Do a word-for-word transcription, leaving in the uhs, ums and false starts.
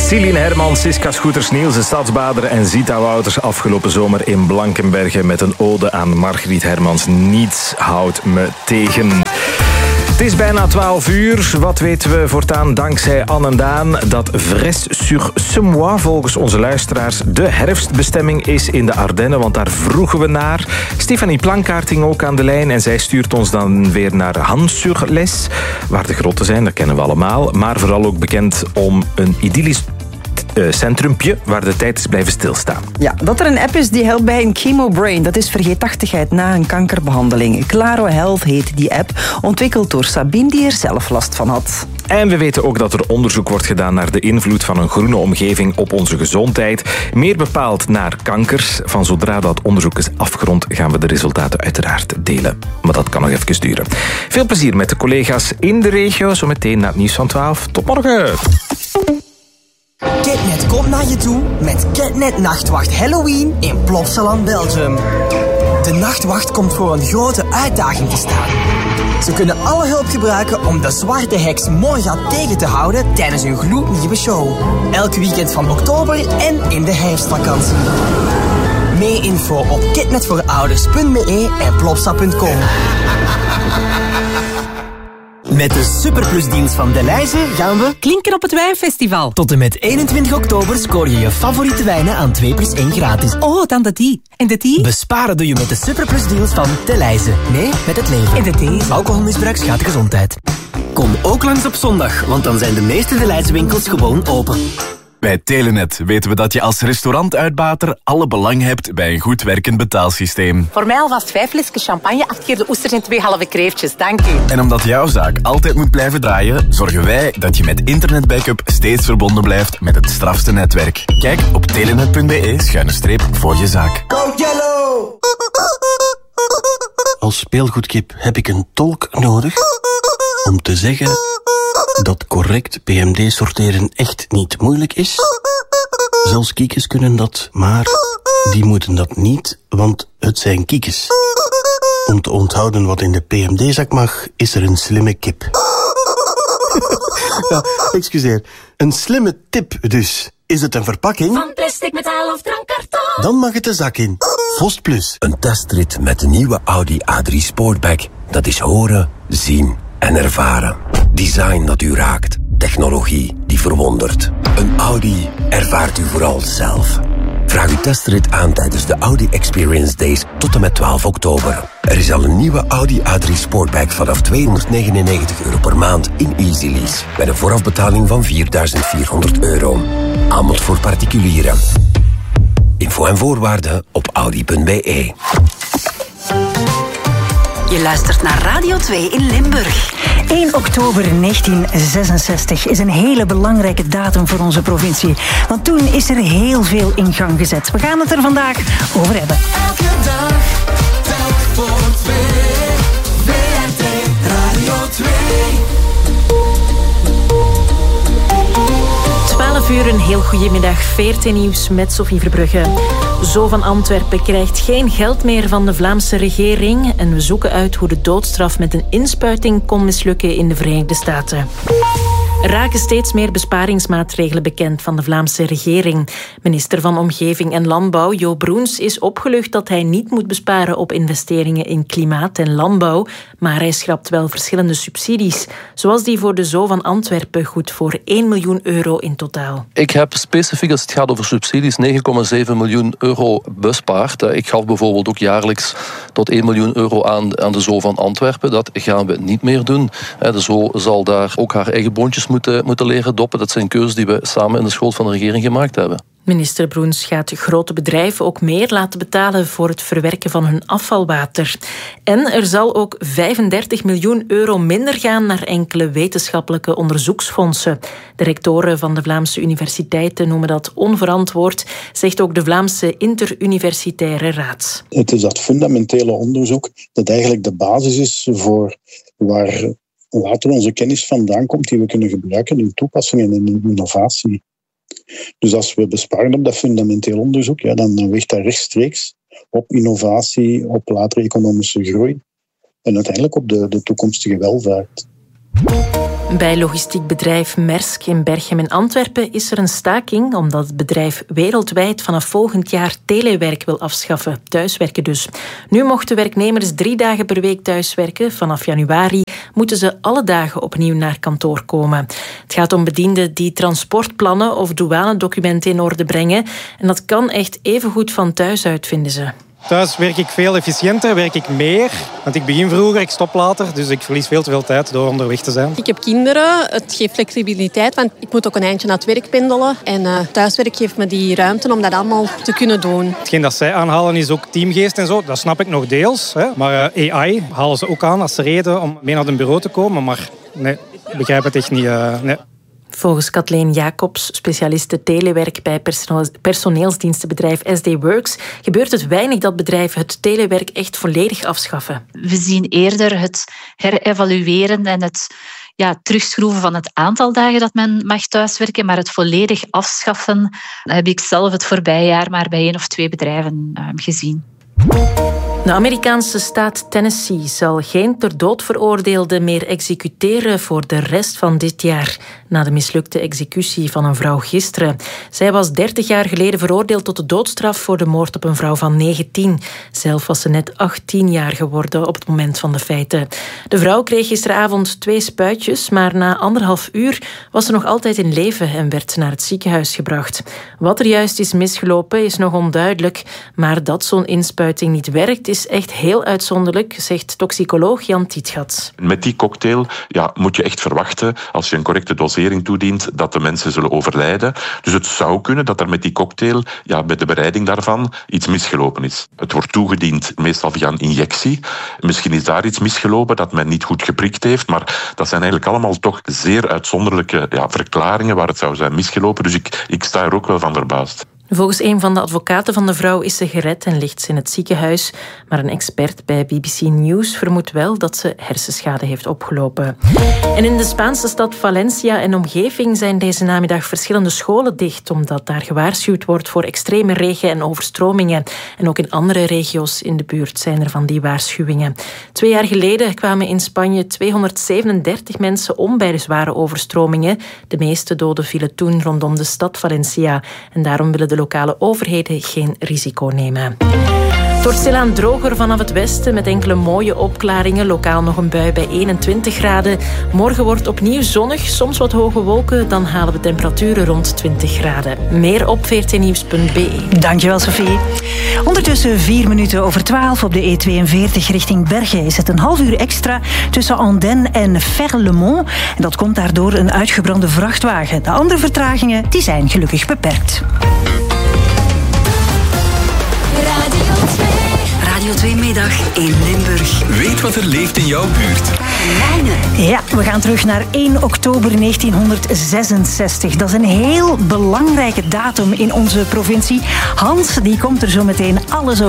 Celine Hermans, Siska Scooters-Nielsen, Stadsbader en Zita Wouters afgelopen zomer in Blankenberge met een ode aan Margriet Hermans. Niets houdt me tegen. Het is bijna twaalf uur. Wat weten we voortaan dankzij Anne en Daan? Dat Vresse-sur-Semois volgens onze luisteraars de herfstbestemming is in de Ardennen, want daar vroegen we naar. Stefanie Plankaart hing ook aan de lijn en zij stuurt ons dan weer naar Hans-sur-Les, waar de grotten zijn, dat kennen we allemaal, maar vooral ook bekend om een idyllisch Uh, centrumpje waar de tijd is blijven stilstaan. Ja, dat er een app is die helpt bij een chemobrain. Dat is vergeetachtigheid na een kankerbehandeling. Claro Health heet die app, ontwikkeld door Sabine die er zelf last van had. En we weten ook dat er onderzoek wordt gedaan naar de invloed van een groene omgeving op onze gezondheid. Meer bepaald naar kankers. Van zodra dat onderzoek is afgerond gaan we de resultaten uiteraard delen. Maar dat kan nog even duren. Veel plezier met de collega's in de regio. Zometeen na het nieuws van twaalf. Tot morgen! Ketnet komt naar je toe met Ketnet Nachtwacht Halloween in Plopsaland, Belgium. De Nachtwacht komt voor een grote uitdaging te staan. Ze kunnen alle hulp gebruiken om de zwarte heks Morga tegen te houden tijdens hun gloednieuwe show. Elk weekend van oktober en in de herfstvakantie. Meer info op ketnetvoorouders punt b e en plopsa punt com. Met de Superplusdeals van Delhaize gaan we klinken op het wijnfestival. Tot en met eenentwintig oktober scoor je je favoriete wijnen aan twee plus één gratis. Oh, dan de die. En de die? Besparen doe je met de Superplusdeals van Delhaize. Nee, met het leven. En de deze? Alcoholmisbruik schaadt de gezondheid. Kom ook langs op zondag, want dan zijn de meeste Delhaize winkels gewoon open. Bij Telenet weten we dat je als restaurantuitbater alle belang hebt bij een goed werkend betaalsysteem. Voor mij alvast vijf flesjes champagne, acht keer de oesters en twee halve kreeftjes. Dank u. En omdat jouw zaak altijd moet blijven draaien, zorgen wij dat je met internetbackup steeds verbonden blijft met het strafste netwerk. Kijk op telenet punt b e schuine streep voor je zaak. Go Yellow! Als speelgoedkip heb ik een tolk nodig om te zeggen dat correct P M D sorteren echt niet moeilijk is. Zelfs kiekes kunnen dat, maar die moeten dat niet, want het zijn kiekes. Om te onthouden wat in de P M D-zak mag, is er een slimme kip. Ja, excuseer. Een slimme tip dus. Is het een verpakking? Van plastic, metaal of drankkarton? Dan mag het de zak in. Vost Plus. Een testrit met de nieuwe Audi A drie Sportback. Dat is horen, zien en ervaren. Design dat u raakt. Technologie die verwondert. Een Audi ervaart u vooral zelf. Vraag uw testrit aan tijdens de Audi Experience Days tot en met twaalf oktober. Er is al een nieuwe Audi A drie Sportback vanaf tweehonderdnegenennegentig euro per maand in Easy Lease. Met een voorafbetaling van vierduizend vierhonderd euro. Aanbod voor particulieren. Info en voorwaarden op audi punt b e. Je luistert naar Radio twee in Limburg. één oktober negentien zesenzestig is een hele belangrijke datum voor onze provincie. Want toen is er heel veel in gang gezet. We gaan het er vandaag over hebben. Elke dag, telk voor twee. V R T Radio twee. twaalf uur, een heel goedemiddag. V R T Nieuws met Sophie Verbrugge. Zo van Antwerpen krijgt geen geld meer van de Vlaamse regering. En we zoeken uit hoe de doodstraf met een inspuiting kon mislukken in de Verenigde Staten. Er raken steeds meer besparingsmaatregelen bekend van de Vlaamse regering. Minister van Omgeving en Landbouw, Jo Broens, is opgelucht dat hij niet moet besparen op investeringen in klimaat en landbouw, maar hij schrapt wel verschillende subsidies, zoals die voor de Zoo van Antwerpen, goed voor één miljoen euro in totaal. Ik heb specifiek, als het gaat over subsidies, negen komma zeven miljoen euro bespaard. Ik gaf bijvoorbeeld ook jaarlijks tot één miljoen euro aan, aan de Zoo van Antwerpen. Dat gaan we niet meer doen. De Zoo zal daar ook haar eigen boontjes moeten, moeten leren doppen. Dat zijn keuzes die we samen in de schoot van de regering gemaakt hebben. Minister Broens gaat grote bedrijven ook meer laten betalen voor het verwerken van hun afvalwater. En er zal ook vijfendertig miljoen euro minder gaan naar enkele wetenschappelijke onderzoeksfondsen. De rectoren van de Vlaamse universiteiten noemen dat onverantwoord, zegt ook de Vlaamse Interuniversitaire Raad. Het is dat fundamentele onderzoek dat eigenlijk de basis is voor waar later onze kennis vandaan komt die we kunnen gebruiken in toepassingen en in innovatie. Dus als we besparen op dat fundamenteel onderzoek, ja, dan weegt dat rechtstreeks op innovatie, op latere economische groei en uiteindelijk op de, de toekomstige welvaart. Bij logistiek bedrijf Maersk in Berchem en Antwerpen is er een staking omdat het bedrijf wereldwijd vanaf volgend jaar telewerk wil afschaffen. Thuiswerken dus. Nu mochten werknemers drie dagen per week thuiswerken. Vanaf januari moeten ze alle dagen opnieuw naar kantoor komen. Het gaat om bedienden die transportplannen of douanedocumenten in orde brengen. En dat kan echt even goed van thuis uit, vinden ze. Thuis werk ik veel efficiënter, werk ik meer. Want ik begin vroeger, ik stop later. Dus ik verlies veel te veel tijd door onderweg te zijn. Ik heb kinderen. Het geeft flexibiliteit, want ik moet ook een eindje naar het werk pendelen. En uh, thuiswerk geeft me die ruimte om dat allemaal te kunnen doen. Hetgeen dat zij aanhalen is ook teamgeest en zo. Dat snap ik nog deels. Hè. Maar uh, A I halen ze ook aan als reden om mee naar het bureau te komen. Maar nee, ik begrijp het echt niet. Uh, nee. Volgens Kathleen Jacobs, specialiste telewerk bij personeelsdienstenbedrijf S D Works, gebeurt het weinig dat bedrijven het telewerk echt volledig afschaffen. We zien eerder het herevalueren en het ja, terugschroeven van het aantal dagen dat men mag thuiswerken, maar het volledig afschaffen heb ik zelf het voorbije jaar maar bij één of twee bedrijven uh, gezien. De Amerikaanse staat Tennessee zal geen ter dood veroordeelden meer executeren voor de rest van dit jaar, na de mislukte executie van een vrouw gisteren. Zij was dertig jaar geleden veroordeeld tot de doodstraf voor de moord op een vrouw van negentien. Zelf was ze net achttien jaar geworden op het moment van de feiten. De vrouw kreeg gisteravond twee spuitjes, maar na anderhalf uur was ze nog altijd in leven en werd naar het ziekenhuis gebracht. Wat er juist is misgelopen is nog onduidelijk, maar dat zo'n inspuiting niet werkt is echt heel uitzonderlijk, zegt toxicoloog Jan Tietgat. Met die cocktail ja, moet je echt verwachten, als je een correcte dosering toedient, dat de mensen zullen overlijden. Dus het zou kunnen dat er met die cocktail, ja, bij de bereiding daarvan, iets misgelopen is. Het wordt toegediend, meestal via een injectie. Misschien is daar iets misgelopen dat men niet goed geprikt heeft, maar dat zijn eigenlijk allemaal toch zeer uitzonderlijke ja, verklaringen waar het zou zijn misgelopen. Dus ik, ik sta er ook wel van verbaasd. Volgens een van de advocaten van de vrouw is ze gered en ligt ze in het ziekenhuis. Maar een expert bij B B C News vermoedt wel dat ze hersenschade heeft opgelopen. En in de Spaanse stad Valencia en omgeving zijn deze namiddag verschillende scholen dicht, omdat daar gewaarschuwd wordt voor extreme regen en overstromingen. En ook in andere regio's in de buurt zijn er van die waarschuwingen. Twee jaar geleden kwamen in Spanje tweehonderdzevenendertig mensen om bij de zware overstromingen. De meeste doden vielen toen rondom de stad Valencia. En daarom willen de lokale overheden geen risico nemen. Het wordt stilaan droger vanaf het westen met enkele mooie opklaringen. Lokaal nog een bui bij eenentwintig graden. Morgen wordt opnieuw zonnig, soms wat hoge wolken. Dan halen we temperaturen rond twintig graden. Meer op v r t nieuws punt b e. Dankjewel, Sophie. Ondertussen vier minuten over twaalf op de E tweeënveertig richting Bergen is het een half uur extra tussen Andenne en Ferlemont. En dat komt daardoor een uitgebrande vrachtwagen. De andere vertragingen die zijn gelukkig beperkt. Radio twee Middag in Limburg. Weet wat er leeft in jouw buurt. Ja, we gaan terug naar één oktober negentienhonderdzesenzestig. Dat is een heel belangrijke datum in onze provincie. Hans, die komt er zo meteen alles over.